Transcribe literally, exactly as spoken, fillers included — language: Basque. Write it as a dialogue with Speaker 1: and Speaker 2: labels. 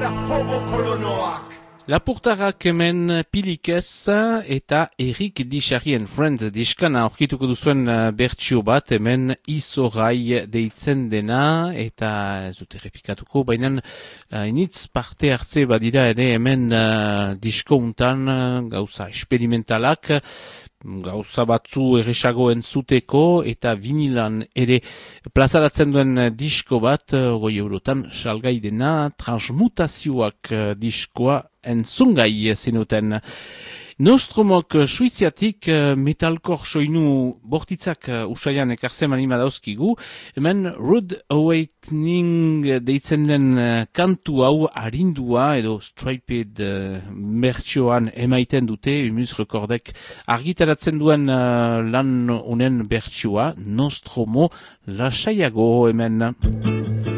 Speaker 1: eta fogo kolonoak.
Speaker 2: Lapurtarrak hemen Pilikez eta Erik Dixarien Friends diskana aurkituko duzuen bertsio bat hemen Izorai deitzen dena eta ez dut errepikatuko, baina uh, initz parte hartze badira ere hemen uh, disko untan uh, gauza experimentalak, gauza batzu erresago entzuteko eta vinilan ere plazaratzen duen disko bat, goi eurotan salgai dena, transmutazioak diskoa entzungai zenuten. Nostromok suiziatik metalkor soinu bortitzak usaian ekartzen manima dauzkigu, hemen Rude Awakening deitzen den kantu hau arindua edo striped bertsioan emaiten dute, Humus Recordek argitaratzen duen uh, lan honen bertsioa, Nostromo lasaiago hemen.